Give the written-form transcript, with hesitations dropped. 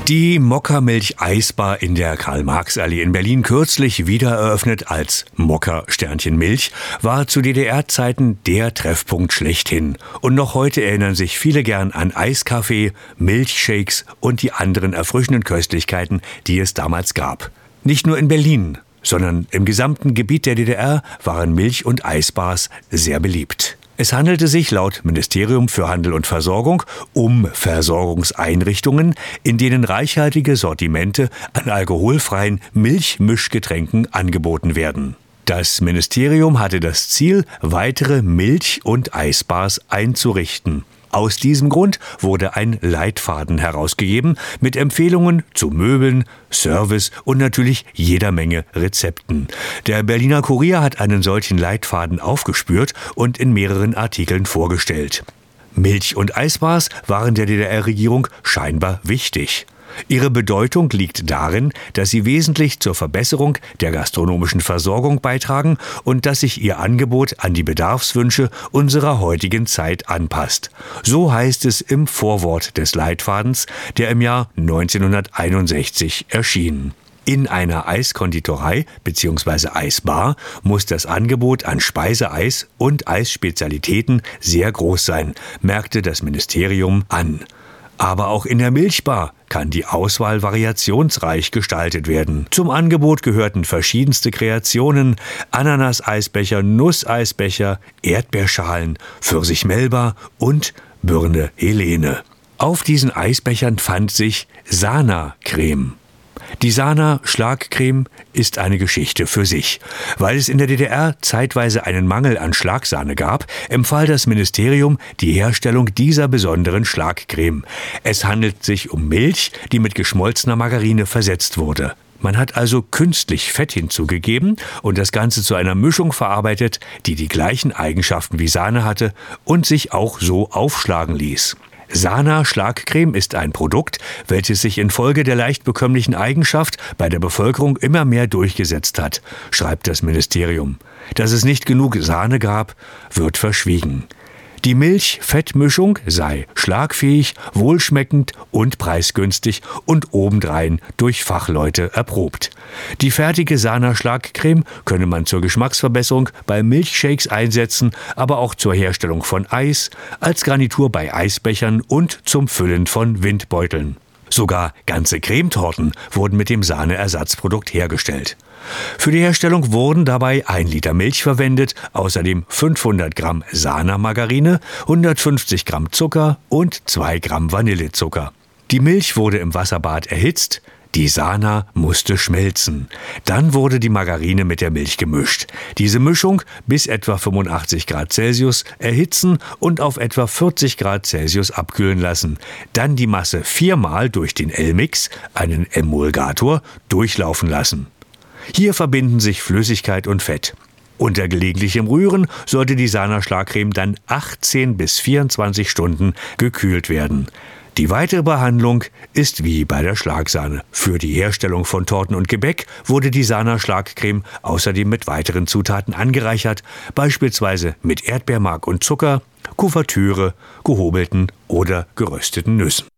Die Mokka-Milch-Eisbar in der Karl-Marx-Allee in Berlin, kürzlich wiedereröffnet als Mokka-Milch, war zu DDR-Zeiten der Treffpunkt schlechthin. Und noch heute erinnern sich viele gern an Eiskaffee, Milchshakes und die anderen erfrischenden Köstlichkeiten, die es damals gab. Nicht nur in Berlin, sondern im gesamten Gebiet der DDR waren Milch- und Eisbars sehr beliebt. Es handelte sich laut Ministerium für Handel und Versorgung um Versorgungseinrichtungen, in denen reichhaltige Sortimente an alkoholfreien Milchmischgetränken angeboten werden. Das Ministerium hatte das Ziel, weitere Milch- und Eisbars einzurichten. Aus diesem Grund wurde ein Leitfaden herausgegeben mit Empfehlungen zu Möbeln, Service und natürlich jeder Menge Rezepten. Der Berliner Kurier hat einen solchen Leitfaden aufgespürt und in mehreren Artikeln vorgestellt. Milch- und Eisbars waren der DDR-Regierung scheinbar wichtig. Ihre Bedeutung liegt darin, dass sie wesentlich zur Verbesserung der gastronomischen Versorgung beitragen und dass sich ihr Angebot an die Bedarfswünsche unserer heutigen Zeit anpasst. So heißt es im Vorwort des Leitfadens, der im Jahr 1961 erschien. In einer Eiskonditorei bzw. Eisbar muss das Angebot an Speiseeis und Eisspezialitäten sehr groß sein, merkte das Ministerium an. Aber auch in der Milchbar kann die Auswahl variationsreich gestaltet werden. Zum Angebot gehörten verschiedenste Kreationen: Ananas-Eisbecher, Nusseisbecher, Erdbeerschalen, Pfirsich-Melba und Birne Helene. Auf diesen Eisbechern fand sich Sana-Creme. Die Sana-Schlagcreme ist eine Geschichte für sich. Weil es in der DDR zeitweise einen Mangel an Schlagsahne gab, empfahl das Ministerium die Herstellung dieser besonderen Schlagcreme. Es handelt sich um Milch, die mit geschmolzener Margarine versetzt wurde. Man hat also künstlich Fett hinzugegeben und das Ganze zu einer Mischung verarbeitet, die die gleichen Eigenschaften wie Sahne hatte und sich auch so aufschlagen ließ. Sana-Schlagcreme ist ein Produkt, welches sich infolge der leicht bekömmlichen Eigenschaft bei der Bevölkerung immer mehr durchgesetzt hat, schreibt das Ministerium. Dass es nicht genug Sahne gab, wird verschwiegen. Die Milch-Fett-Mischung sei schlagfähig, wohlschmeckend und preisgünstig und obendrein durch Fachleute erprobt. Die fertige Sana-Schlagcreme könne man zur Geschmacksverbesserung bei Milchshakes einsetzen, aber auch zur Herstellung von Eis, als Garnitur bei Eisbechern und zum Füllen von Windbeuteln. Sogar ganze Cremetorten wurden mit dem Sahneersatzprodukt hergestellt. Für die Herstellung wurden dabei 1 Liter Milch verwendet, außerdem 500 Gramm Sana-Margarine, 150 Gramm Zucker und 2 Gramm Vanillezucker. Die Milch wurde im Wasserbad erhitzt, die Sana musste schmelzen. Dann wurde die Margarine mit der Milch gemischt. Diese Mischung bis etwa 85 Grad Celsius erhitzen und auf etwa 40 Grad Celsius abkühlen lassen. Dann die Masse 4-mal durch den L-Mix, einen Emulgator, durchlaufen lassen. Hier verbinden sich Flüssigkeit und Fett. Unter gelegentlichem Rühren sollte die Sana-Schlagcreme dann 18 bis 24 Stunden gekühlt werden. Die weitere Behandlung ist wie bei der Schlagsahne. Für die Herstellung von Torten und Gebäck wurde die Sana-Schlagcreme außerdem mit weiteren Zutaten angereichert, beispielsweise mit Erdbeermark und Zucker, Kuvertüre, gehobelten oder gerösteten Nüssen.